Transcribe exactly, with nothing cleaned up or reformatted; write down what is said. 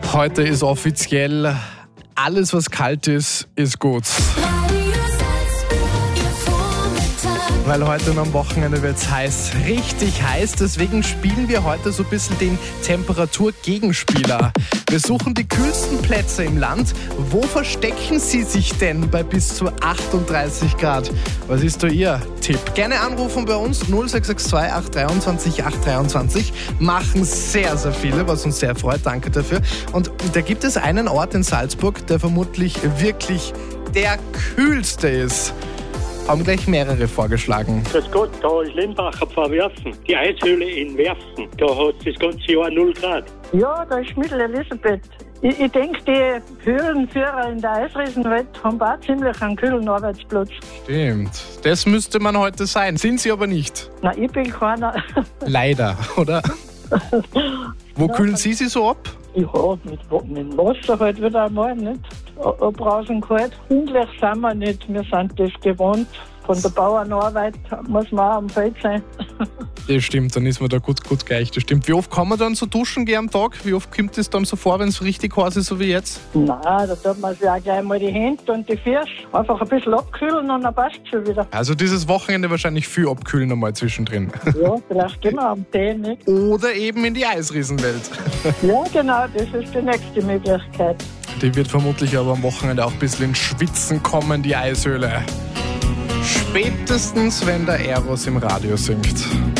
Heute ist offiziell, alles was kalt ist, ist gut. Weil heute und am Wochenende wird es heiß, richtig heiß. Deswegen spielen wir heute so ein bisschen den Temperaturgegenspieler. Wir suchen die kühlsten Plätze im Land. Wo verstecken sie sich denn bei bis zu achtunddreißig Grad? Was ist da Ihr Tipp? Gerne anrufen bei uns null sechs sechs zwei acht drei zwei acht drei zwei. Machen sehr, sehr viele, was uns sehr freut. Danke dafür. Und da gibt es einen Ort in Salzburg, der vermutlich wirklich der kühlste ist. Haben gleich mehrere vorgeschlagen. Grüß Gott, da ist Limbacher Pfarr Werfen. Die Eishöhle in Werfen. Da hat es das ganze Jahr null Grad. Ja, da ist Mittel Elisabeth. Ich, ich denke, die Höhlenführer in der Eisriesenwelt haben auch ziemlich einen kühlen Arbeitsplatz. Stimmt. Das müsste man heute sein. Sind sie aber nicht. Nein, ich bin keiner. Leider, oder? Wo Ja, kühlen Sie sich so ab? Ja, mit, mit dem Wasser halt wieder einmal, nicht? Ob draußen kalt. Hundlich sind wir nicht. Wir sind das gewohnt. Von der Bauernarbeit muss man auch am Feld sein. Das stimmt, dann ist man da gut, gut gleich. Das stimmt. Wie oft kann man dann so duschen gehen am Tag? Wie oft kommt es dann so vor, wenn es richtig heiß ist, so wie jetzt? Nein, da tut man sich auch gleich mal die Hände und die Füße einfach ein bisschen abkühlen und dann passt es schon wieder. Also dieses Wochenende wahrscheinlich viel abkühlen einmal zwischendrin. Ja, vielleicht gehen wir am Tee, nicht? Oder eben in die Eisriesenwelt. Ja, genau, das ist die nächste Möglichkeit. Die wird vermutlich aber am Wochenende auch ein bisschen ins Schwitzen kommen, die Eishöhle. Spätestens, wenn der Eros im Radio singt.